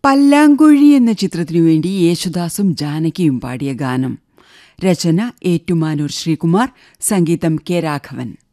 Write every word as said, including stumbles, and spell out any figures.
പല്ലാങ്കുഴി എന്ന ചിത്രത്തിനു വേണ്ടി യേശുദാസും ജാനകിയും പാടിയ ഗാനം. രചന ഏറ്റുമാനൂർ ശ്രീകുമാർ, സംഗീതം കെ രാഘവൻ.